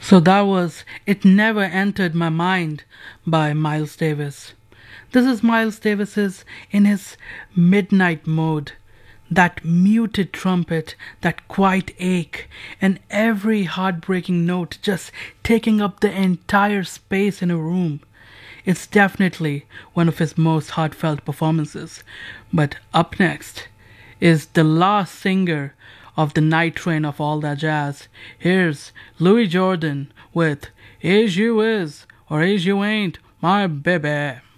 So that was It Never Entered My Mind by Miles Davis. This is Miles Davis's in his midnight mode. That muted trumpet, that quiet ache, and every heartbreaking note just taking up the entire space in a room. It's definitely one of his most heartfelt performances. But up next is the last singer of the night train of all that jazz. Here's Louis Jordan with Is You Is or Is You Ain't My Baby.